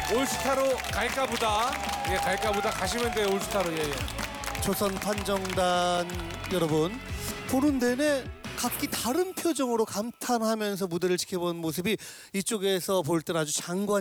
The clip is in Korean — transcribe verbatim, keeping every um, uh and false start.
올스타로 갈까 보다. 예, 갈까 보다 가시면 돼요, 올스타로. 예, 예. 조선 판정단 여러분, 보는 내내 각기 다른 표정으로 감탄하면서 무대를 지켜본 모습이 이쪽에서 볼 때는 아주 장관